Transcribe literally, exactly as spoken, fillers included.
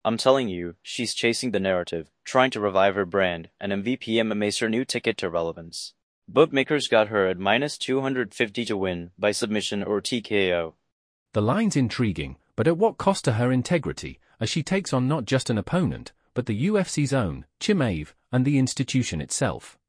I'm telling you, she's chasing the narrative, trying to revive her brand, and M V P M M A's her new ticket to relevance. Bookmakers got her at minus two hundred fifty to win by submission or T K O. The line's intriguing, but at what cost to her integrity, as she takes on not just an opponent, but the U F C's own, Chimaev, and the institution itself.